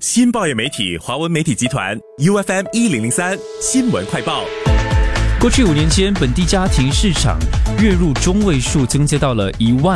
新报业媒体华文媒体集团 UFM1003 新闻快报。 过去5年间，本地家庭市场月入中位数增加到了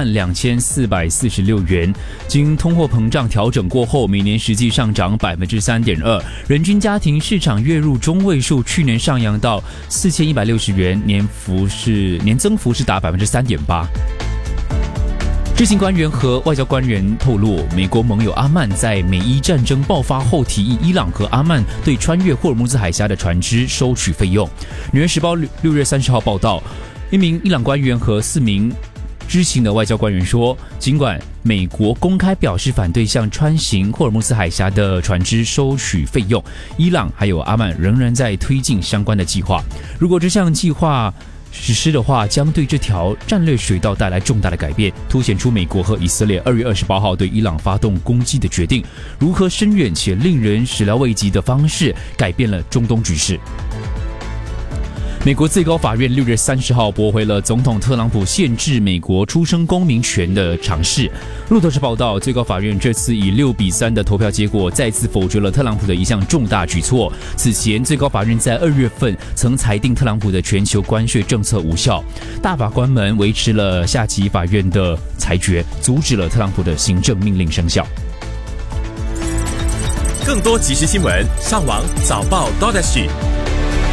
12446元，经通货膨胀调整过后，每年实际上涨 3.2%， 人均家庭市场月入中位数去年上扬到4160元，年增幅是达 3.8%。知情官员和外交官员透露，美国盟友阿曼在美伊战争爆发后提议伊朗和阿曼对穿越霍尔木兹海峡的船只收取费用。纽约时报6月30号报道，一名伊朗官员和4名知情的外交官员说，尽管美国公开表示反对向穿行霍尔木兹海峡的船只收取费用，伊朗还有阿曼仍然在推进相关的计划。如果这项计划实施的话，将对这条战略水道带来重大的改变，凸显出美国和以色列2月28号对伊朗发动攻击的决定，如何深远且令人始料未及的方式改变了中东局势。美国最高法院6月30号驳回了总统特朗普限制美国出生公民权的尝试。路透社报道，最高法院这次以6-3的投票结果再次否决了特朗普的一项重大举措。此前，最高法院在2月份曾裁定特朗普的全球关税政策无效，大法官们维持了下级法院的裁决，阻止了特朗普的行政命令生效。 更多即时新闻，上网早报 .SG。